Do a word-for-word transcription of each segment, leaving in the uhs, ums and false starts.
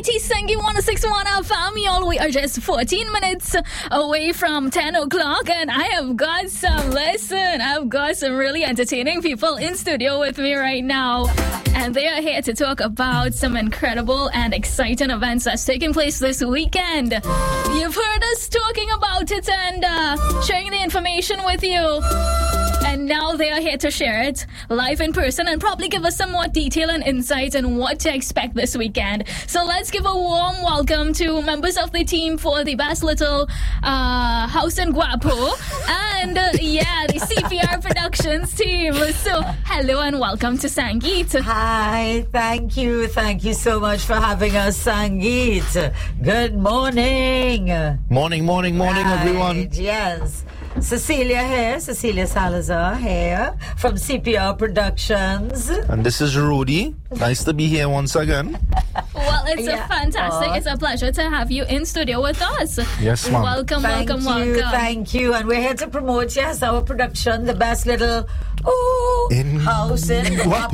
C T Singing one oh six point one F M. Y'all, we are just fourteen minutes away from ten o'clock, and I have got some, listen, I've got some really entertaining people in studio with me right now. And they are here to talk about some incredible and exciting events that's taking place this weekend. You've heard us talking about it and uh, sharing the information with you. And now they are here to share it live in person and probably give us some more detail and insight on what to expect this weekend. So let's give a warm welcome to members of the team for the Best Little uh, House in Guapo. And uh, yeah, the C P R Productions team. So hello and welcome to Sangeet. Hi, thank you. Thank you so much for having us, Sangeet. Good morning. Morning, morning, morning, right, everyone. Yes. Cecilia here, Cecilia Salazar here from C P R Productions. And this is Rudy. Nice to be here once again. Well, it's Yeah. a fantastic, Aw. it's a pleasure to have you in studio with us. Yes, ma'am. Welcome, Thank welcome, you, welcome. thank you. And we're here to promote, yes, our production, the Best Little ooh, In House in Guapo.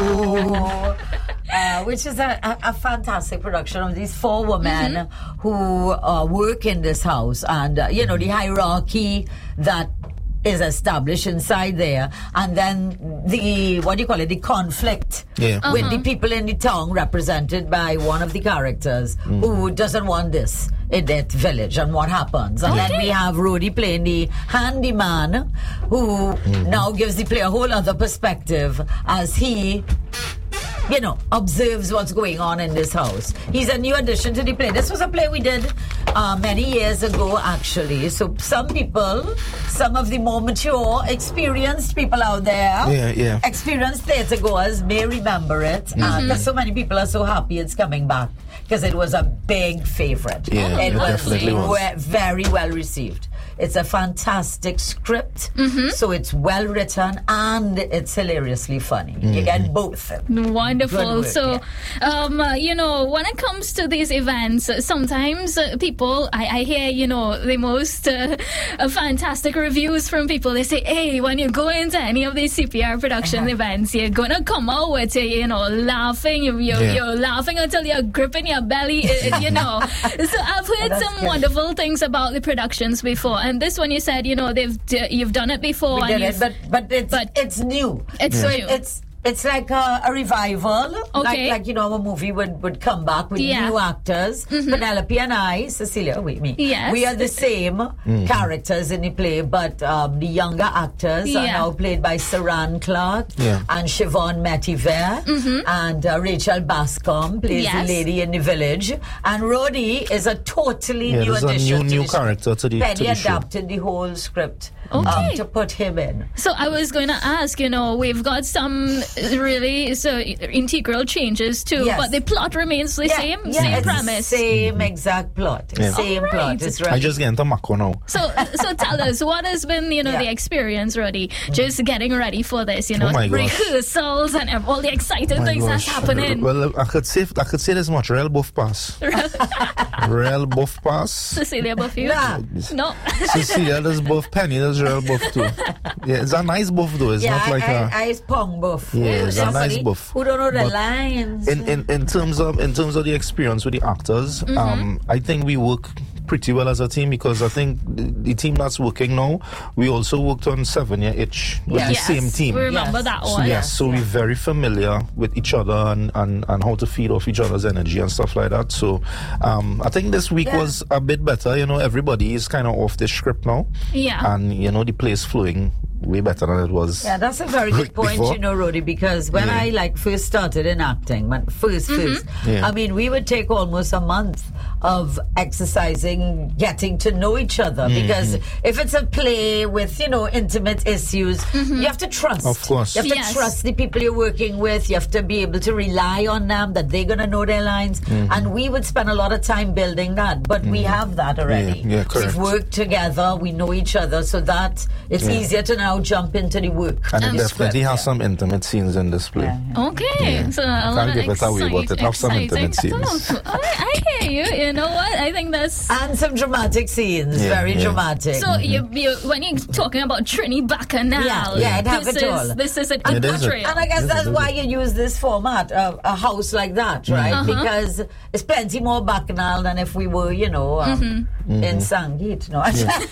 Guapo. Uh, which is a, a, a fantastic production of these four women Mm-hmm. who uh, work in this house, and uh, you know the hierarchy that is established inside there, and then the what do you call it, the conflict Yeah. Uh-huh. with the people in the town represented by one of the characters who doesn't want this in that village, and what happens. And then we have Rudy playing the handyman, who now gives the player a whole other perspective as he, you know, observes what's going on in this house. He's a new addition to the play. This was a play we did uh, many years ago, actually. So some people, some of the more mature, experienced people out there, Yeah, yeah. experienced theatre goers may remember it. And so many people are so happy it's coming back because it was a big favorite. Yeah, it it was, definitely was. we- very well received. It's a fantastic script, Mm-hmm. so it's well written and it's hilariously funny. You get both. Wonderful. Good work, So, um, uh, you know, when it comes to these events, uh, sometimes uh, people, I, I hear, you know, the most uh, uh, fantastic reviews from people. They say, hey, when you go into any of these C P R production Uh-huh. events, you're going to come out with, uh, you know, laughing. You, you're, Yeah. you're laughing until you're gripping your belly, uh, you know. So I've heard That's some good. wonderful things about the productions before. And this one you said, you know, they've d- you've done it before. We and did it, you've- but but it's but- it's new. It's Yeah. new. It's it's like a, a revival. Okay. Like like you know, a movie would, would come back with Yeah. new actors. Penelope and I, Cecilia, wait me. Yes. We are the same characters in the play, but um, the younger actors are Yeah. now played by Saran Clark Yeah. and Siobhan Metiver, and uh, Rachel Bascom plays Yes. the lady in the village, and Rodi is a totally Yeah, new there's a addition new- to new the show. character to the- Penny to the show. adapted the whole script um, Okay. to put him in. So I was going to ask, you know, we've got some really so integral changes too, Yes. but the plot remains the same, yeah, same it's the premise. same exact plot. Yeah. Same Alright. plot. It's right. I just get into Mako now. So, so tell us, what has been, you know, Yeah. the experience, Roddy, just getting ready for this, you know, Oh my gosh. rehearsals and all the exciting My things that's gosh. happening. Well, I could say I could say this much. Real buff pass. Real buff pass. Cecilia Buffy? Nah. No. Cecilia does buff. Penny does real buff too. Yeah, it's a nice buff though. It's yeah, not like I, a. I, I pong buff. Yeah, it's a Somebody nice buff. Who don't know the But lines. in, in in terms of in terms of the experience with the actors, Mm-hmm. um, I think we work pretty well as a team because I think the, the team that's working now, we also worked on Seven Year Itch with Yes. the Yes, same team. we remember Yes. that So, one. yes, so we're very familiar with each other and, and, and how to feed off each other's energy and stuff like that. So um, I think this week Yeah. was a bit better. You know, everybody is kind of off the script now. Yeah. And, you know, the play's flowing way better than it was. Yeah, that's a very good point, Before. you know, Rodi, because when Yeah. I like first started in acting, when first, first, Yeah. I mean, we would take almost a month of exercising, getting to know each other, because if it's a play with, you know, intimate issues, you have to trust. Of course. You have to Yes. trust the people you're working with. You have to be able to rely on them, that they're going to know their lines. And we would spend a lot of time building that, but we have that already. Yeah, yeah, correct. We've worked together, we know each other, so that it's Yeah. easier to now now jump into the work. And it Um, definitely script, has some intimate scenes in this play. Yeah, yeah. Okay, Yeah. so a Can't lot of give it away, but it have some exciting intimate scenes. stuff. I, I hear you. You know what? I think that's. And some dramatic scenes, Yeah, very yeah. dramatic. So you, you, when you're talking about Trini Bacchanal, Yeah, yeah, it have this it is all. this is an It is a- portrayal. And I guess Yes, that's it is. why you use this format, a, a house like that, right? Uh-huh. Because it's plenty more bacchanal than if we were, you know, um, Mm-hmm. in Sangeet. No,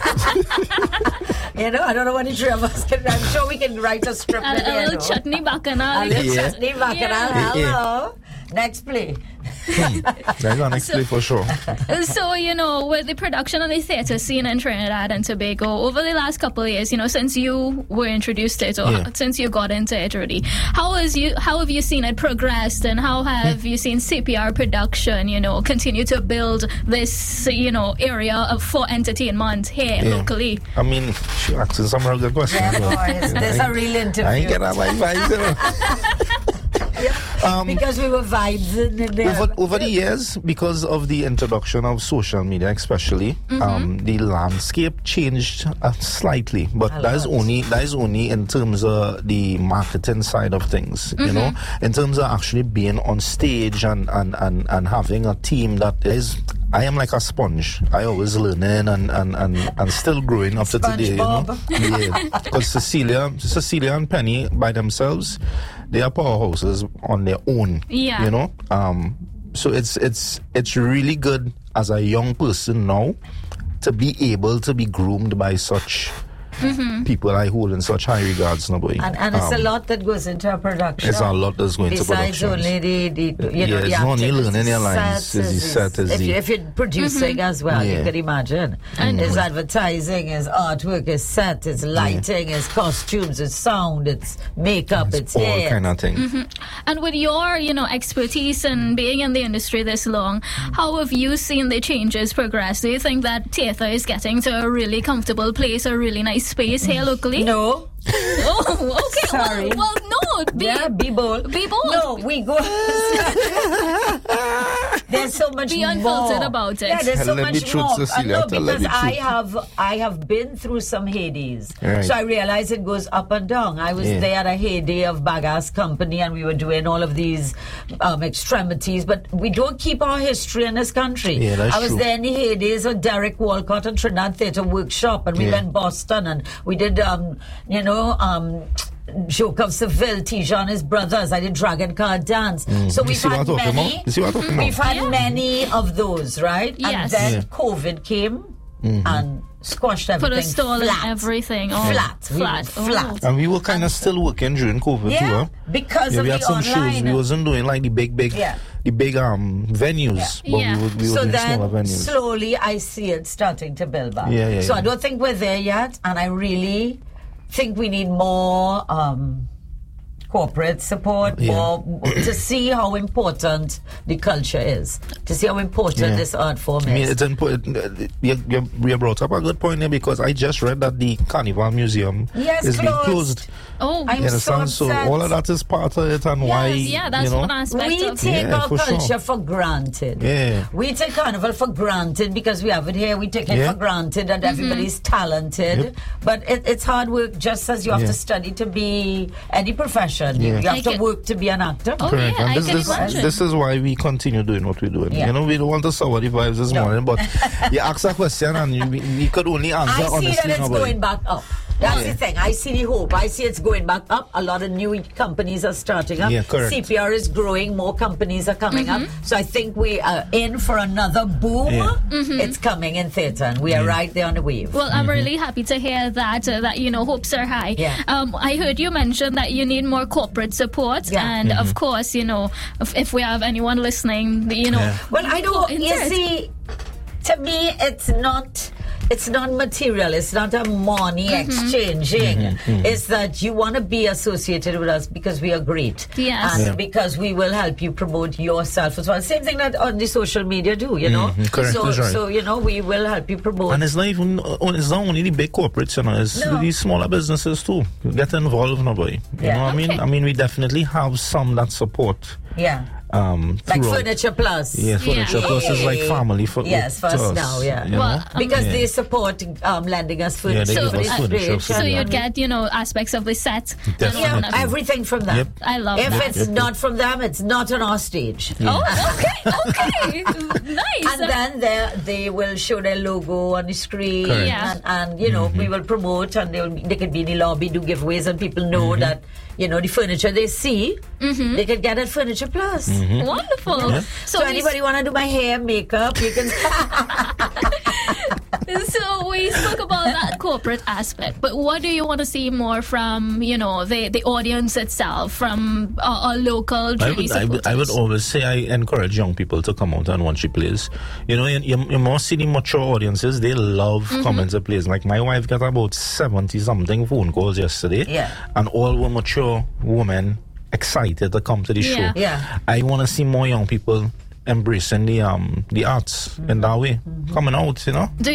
you know, I don't know what the three of us can. I'm sure we can write a script. A, in a there, little no? chutney Bacchanal. A little Yeah. chutney bacchanal. Yeah. Hello. Next play. That's our next play for sure. So, you know, with the production of the theatre scene in Trinidad and Tobago, over the last couple of years, you know, since you were introduced to it, or Yeah. since you got into it already, how is you? How have you seen it progressed, and how have you seen C P R production, you know, continue to build this, you know, area of, for entertainment here Yeah. locally? I mean, she asking some real good questions. Yeah, but- boys, there's a real interview. I ain't get that my vibes, you know. Um, because we were vibes in there. over, over the years, because of the introduction of social media especially, Mm-hmm. um, the landscape changed uh, slightly, but A that is lot. only that is only in terms of the marketing side of things. Mm-hmm. You know, in terms of actually being on stage and, and, and, and having a team that is. I am like a sponge. I always learning and, and, and, and still growing up to today. You know? SpongeBob. Yeah, because Cecilia, Cecilia and Penny by themselves, they are powerhouses on their own. Yeah. You know, um, so it's it's it's really good as a young person now to be able to be groomed by such people I hold in such high regards. No boy, And, and it's Um, a lot that goes into a production. It's a lot that's going to Besides production. only the, the you know, Yeah, the it's not only acting, learning it's your the lines, sets, it's the it's- set, it's if, the- you, if you're producing as well, you Yeah. can imagine. There's advertising, it's artwork, it's set, it's lighting, it's costumes, it's sound, it's makeup, it's, all hair. kind of thing. Mm-hmm. And with your, you know, expertise and being in the industry this long, how have you seen the changes progress? Do you think that theatre is getting to a really comfortable place, a really nice space here locally? No. Oh, okay. Sorry. Well, well, no. Be, Yeah, be bold. Be bold. No, we go. There's so much Be more. unfiltered about it. Yeah, there's Tell so them the much truth, more. Cecilia, I know, tell them because the I truth. have I have been through some heydays, Right. so I realize it goes up and down. I was Yeah. there at a heyday of Baga's company, and we were doing all of these um, extremities. But we don't keep our history in this country. Yeah, that's I was true. there in the heydays of Derek Walcott and Trinidad Theatre Workshop, and we Yeah. went Boston, and we did um, you know um. Joke of Seville, Tijan, his brothers. I did Dragon Card Dance. So Mm. You we've see what had I'm talking many. about? You see what I'm talking We've about? had Yeah. many of those, right? Yes. And then Yeah. COVID came Mm-hmm. and squashed Put everything. a stall in flat. everything. Oh, Flat. We were Flat. Oh. flat. And we were kind of still working during COVID Yeah, too, huh? because Yeah, of we the had some online. shows. We wasn't doing like the big, big, Yeah. the big um venues, Yeah. but Yeah. we were, we were So doing then, smaller venues. slowly, I see it starting to build back. Yeah, yeah, so yeah. I don't think we're there yet, and I really think we need more um, corporate support, Yeah. more to see how important the culture is, to see how important Yeah. this art form is. I mean, it's important. You, you, you brought up a good point there because I just read that the Carnival Museum Yes, is being closed. closed. Oh, I'm You so understand? So upset. all of that is part of it, and why yeah, that's you know. one aspect We of take Yeah, our for culture sure. for granted. Yeah. We take Carnival for granted because we have it here. We take it Yeah. for granted that everybody's talented. Yep. But it, it's hard work, just as you have Yeah. to study to be any profession. You, Yeah. you have I to can- work to be an actor. Oh, Correct. yeah, and I this, can this, imagine. this is why we continue doing what we're doing. Yeah. You know, we don't want to sour the vibes this No. morning, but you ask a question and you, we could only answer I see honestly. that it's nobody. going back up. That's Yeah. the thing. I see the hope. I see it's going back up. A lot of new companies are starting up. Yeah, correct. C P R is growing. More companies are coming Mm-hmm. up. So I think we are in for another boom. Yeah. Mm-hmm. It's coming in theatre, and we are right there on the wave. Well, I'm really happy to hear that, uh, that, you know, hopes are high. Yeah. Um, I heard you mention that you need more corporate support. Yeah. And, of course, you know, if, if we have anyone listening, you know. Yeah. Well, I don't. into You it. see, to me, it's not. It's not material. It's not a money Mm-hmm. exchanging. It's that you want to be associated with us because we are great, Yes. and Yeah. because we will help you promote yourself as well. Same thing that on the social media do. You know, Mhm, correct, so that's right. so you know we will help you promote. And it's not even, uh, it's not only the big corporates, you know, it's No. these smaller businesses too. Get involved, nobody. You Yeah. know what I mean? Okay. I mean, we definitely have some that support. yeah. Um, Like throughout- Furniture Plus. Yeah, Furniture Yeah. Plus is like family for Yes, for to us now, yeah. you know? Well, um, Because Yeah. they support um, lending us Yeah, they furniture. give for us the furniture inspiration. for So Yeah. you'd get, you know, aspects of the set. and Definitely. all Yeah, that. everything from them. Yep. I love If that. it's Yep. not from them, it's not on our stage. Oh, okay, okay. Nice. And then they they will show their logo on the screen, Correct. Yeah. and, and you know we will promote, and they will they can be in the lobby, do giveaways, and people know that you know the furniture they see, they can get at Furniture Plus. Wonderful. So, So, we, anybody want to do my hair, makeup, you can. so we spoke about that corporate aspect, but what do you want to see more from, you know, the, the audience itself, from uh, our local I journey would, I, would, I would supporters? always say I encourage young people to come out and watch the plays. You know, you, you, you more see the mature audiences, they love coming to plays. Like my wife got about seventy something phone calls yesterday, Yeah. and all were mature women excited to come to the Yeah. show. Yeah. I want to see more young people embracing the um the arts in that way, coming out, you know. Do